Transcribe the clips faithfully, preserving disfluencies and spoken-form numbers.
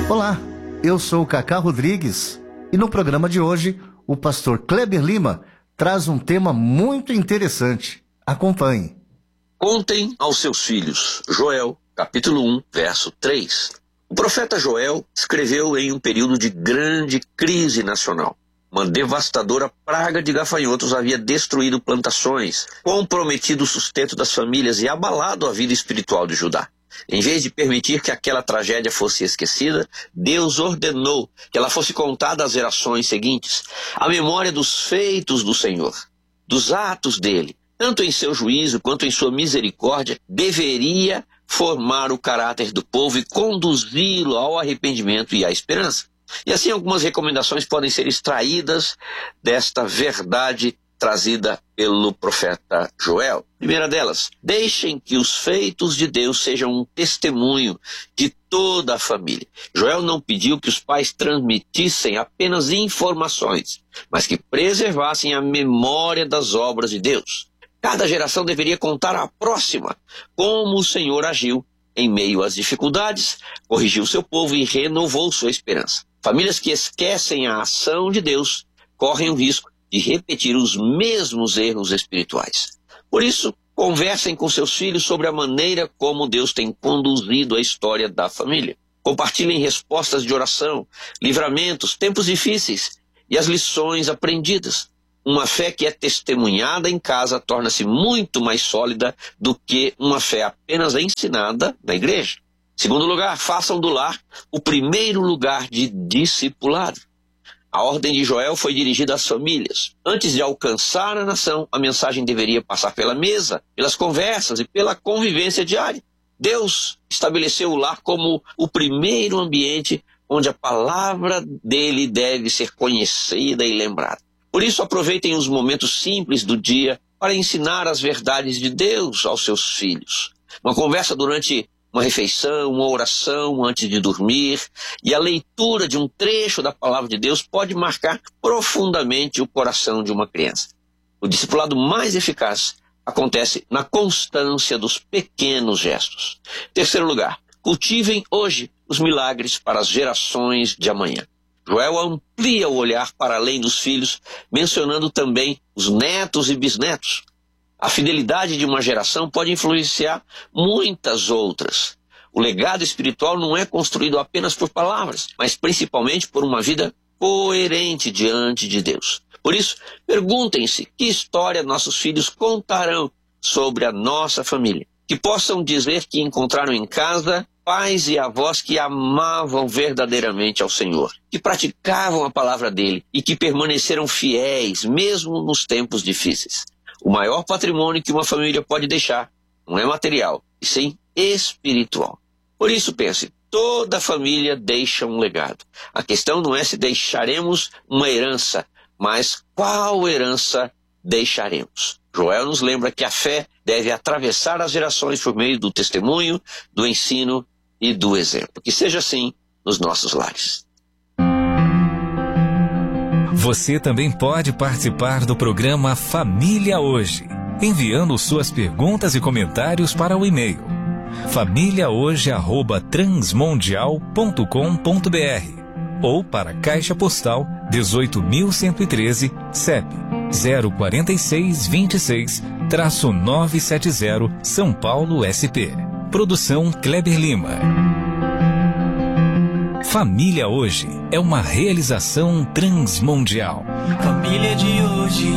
Olá, eu sou o Cacá Rodrigues e no programa de hoje o pastor Kleber Lima traz um tema muito interessante. Acompanhe. Contem aos seus filhos. Joel, capítulo um, verso três. O profeta Joel escreveu em um período de grande crise nacional. Uma devastadora praga de gafanhotos havia destruído plantações, comprometido o sustento das famílias e abalado a vida espiritual de Judá. Em vez de permitir que aquela tragédia fosse esquecida, Deus ordenou que ela fosse contada às gerações seguintes, a memória dos feitos do Senhor, dos atos dele, tanto em seu juízo quanto em sua misericórdia, deveria formar o caráter do povo e conduzi-lo ao arrependimento e à esperança. E assim algumas recomendações podem ser extraídas desta verdade trazida pelo profeta Joel. Primeira delas, deixem que os feitos de Deus sejam um testemunho de toda a família. Joel não pediu que os pais transmitissem apenas informações, mas que preservassem a memória das obras de Deus. Cada geração deveria contar à próxima como o Senhor agiu em meio às dificuldades, corrigiu seu povo e renovou sua esperança. Famílias que esquecem a ação de Deus correm o risco de repetir os mesmos erros espirituais. Por isso, conversem com seus filhos sobre a maneira como Deus tem conduzido a história da família. Compartilhem respostas de oração, livramentos, tempos difíceis e as lições aprendidas. Uma fé que é testemunhada em casa torna-se muito mais sólida do que uma fé apenas ensinada na igreja. Segundo lugar, façam do lar o primeiro lugar de discipulado. A ordem de Joel foi dirigida às famílias. Antes de alcançar a nação, a mensagem deveria passar pela mesa, pelas conversas e pela convivência diária. Deus estabeleceu o lar como o primeiro ambiente onde a palavra dele deve ser conhecida e lembrada. Por isso, aproveitem os momentos simples do dia para ensinar as verdades de Deus aos seus filhos. Uma conversa durante uma refeição, uma oração antes de dormir e a leitura de um trecho da palavra de Deus pode marcar profundamente o coração de uma criança. O discipulado mais eficaz acontece na constância dos pequenos gestos. Terceiro lugar, cultivem hoje os milagres para as gerações de amanhã. Joel amplia o olhar para além dos filhos, mencionando também os netos e bisnetos. A fidelidade de uma geração pode influenciar muitas outras. O legado espiritual não é construído apenas por palavras, mas principalmente por uma vida coerente diante de Deus. Por isso, perguntem-se que história nossos filhos contarão sobre a nossa família. Que possam dizer que encontraram em casa pais e avós que amavam verdadeiramente ao Senhor, que praticavam a palavra dele e que permaneceram fiéis mesmo nos tempos difíceis. O maior patrimônio que uma família pode deixar não é material, e sim espiritual. Por isso pense, toda família deixa um legado. A questão não é se deixaremos uma herança, mas qual herança deixaremos. Joel nos lembra que a fé deve atravessar as gerações por meio do testemunho, do ensino e do exemplo. Que seja assim nos nossos lares. Você também pode participar do programa Família Hoje, enviando suas perguntas e comentários para o e-mail família hoje arroba transmundial ponto com ponto br ou para a Caixa Postal dezoito mil cento e treze, C E P zero quatro seis dois seis, novecentos e setenta, São Paulo, S P. Produção Kleber Lima. Família Hoje é uma realização transmundial. Família de hoje.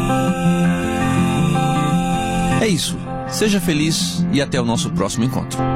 É isso. Seja feliz e até o nosso próximo encontro.